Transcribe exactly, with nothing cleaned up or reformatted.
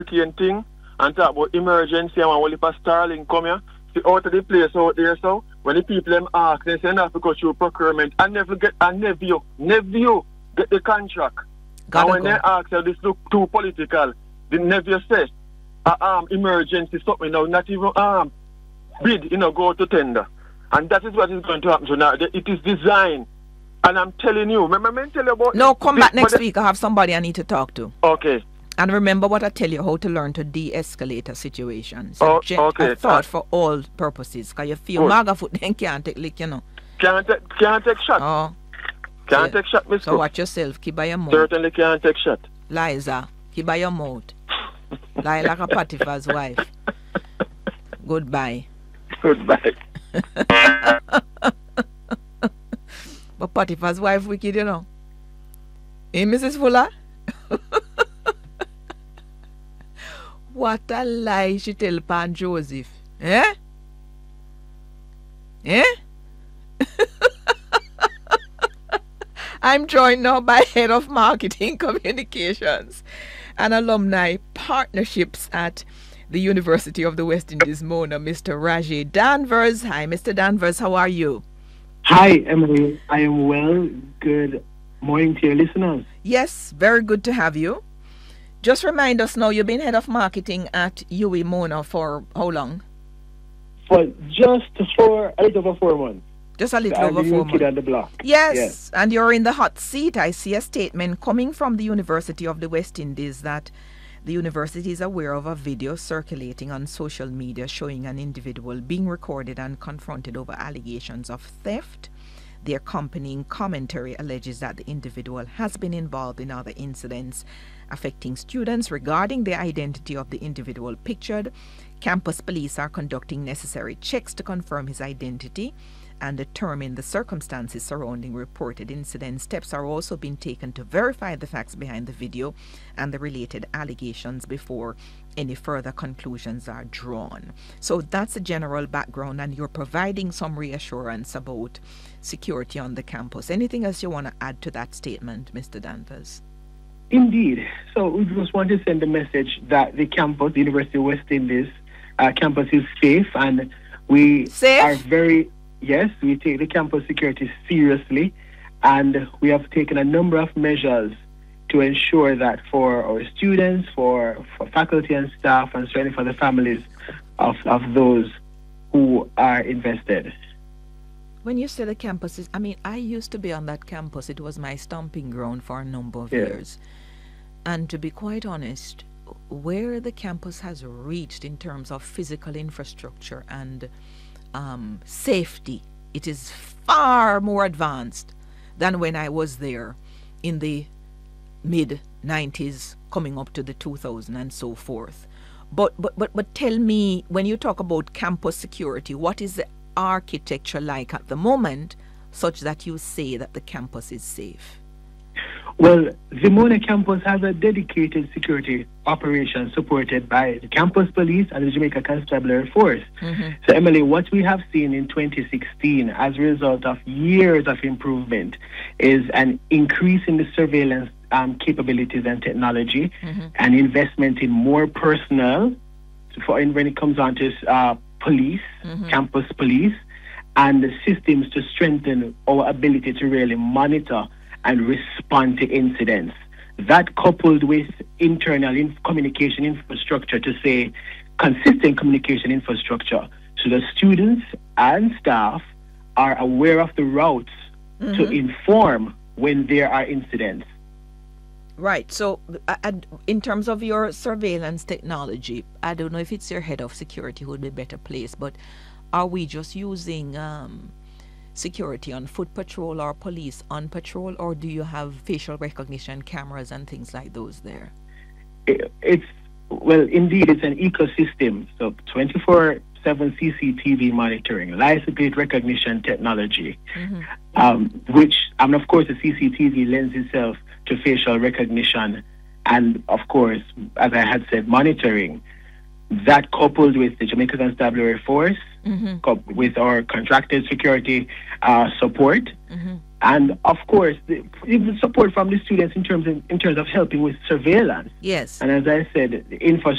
hurricane thing and talk about emergency and one of Starling come here. See out of the place out there so when the people them ask they say not because you procurement and never get and never you never you get the contract. Gotta and when go. they ask you this look too political, they never say uh, um emergency something now, not even um bid, you know, go to tender. And that is what is going to happen so now. It is designed. And I'm telling you, remember me tell you about No, come back next the, week. I have somebody I need to talk to. Okay. And remember what I tell you, how to learn to de-escalate a situation. So Oh, gen- okay. a thought for all purposes. Because you feel Good. maga foot then can't take lick, you know. Can't take, can't take shot. Oh, Can't so- take shot, Miss so Cook. watch yourself. Keep by your mouth. Certainly can't take shot. Liza, keep by your mouth. Lie like a Potiphar's wife. Goodbye. Goodbye. But Potiphar's wife wicked, you know. Eh, Missus Fuller? What a lie she tell Pan Joseph. Eh? Eh? I'm joined now by Head of Marketing Communications and Alumni Partnerships at the University of the West Indies, Mona, Mister Rajay Danvers. Hi, Mister Danvers, how are you? Hi, Emily. I am well. Good morning to your listeners. Yes, very good to have you. Just remind us now, you've been head of marketing at U W I Mona for how long? For just for a little over four months. Just a little I'm over the four new kid months. on the block. Yes, Yes. and you're in the hot seat. I see a statement coming from the University of the West Indies that the university is aware of a video circulating on social media showing an individual being recorded and confronted over allegations of theft. The accompanying commentary alleges that the individual has been involved in other incidents affecting students. Regarding the identity of the individual pictured, campus police are conducting necessary checks to confirm his identity and determine the circumstances surrounding reported incidents. Steps are also being taken to verify the facts behind the video and the related allegations before any further conclusions are drawn. So that's the general background, and you're providing some reassurance about security on the campus. Anything else you want to add to that statement, Mister Danvers? Indeed. So we just want to send a message that the campus, the University of West Indies uh, campus is safe, and we Safe? are very, yes, we take the campus security seriously, and we have taken a number of measures to ensure that for our students, for, for faculty and staff, and certainly for the families of, of those who are invested. When you say the campus is, I mean, I used to be on that campus. It was my stomping ground for a number of Yeah. years. And to be quite honest, where the campus has reached in terms of physical infrastructure and um, safety, it is far more advanced than when I was there in the mid nineties, coming up to the two thousand and so forth. But, but, but, but tell me, when you talk about campus security, what is the architecture like at the moment such that you say that the campus is safe? Well, the Mona campus has a dedicated security operation supported by the campus police and the Jamaica Constabulary Force. Mm-hmm. So, Emily, what we have seen in twenty sixteen as a result of years of improvement is an increase in the surveillance um, capabilities and technology, Mm-hmm. and investment in more personnel for in, when it comes on to uh, police, Mhm. campus police, and the systems to strengthen our ability to really monitor and respond to incidents. That coupled with internal in- communication infrastructure, to say consistent communication infrastructure, so the students and staff are aware of the routes to Mhm. inform when there are incidents. Right. So, uh, and in terms of your surveillance technology, I don't know if it's your head of security who would be better placed, but are we just using um, security on foot patrol or police on patrol, or do you have facial recognition cameras and things like those there? It, it's, well, indeed, it's an ecosystem. So twenty-four seven C C T V monitoring, license plate recognition technology, Mhm. um, which, I mean, of course, the C C T V lends itself to facial recognition, and of course, as I had said, monitoring. That coupled with the Jamaica Constabulary Force, Mhm. coupled with our contracted security uh, support, Mhm. And of course, the, even support from the students in terms of, in terms of helping with surveillance. Yes. And as I said, the infrastructure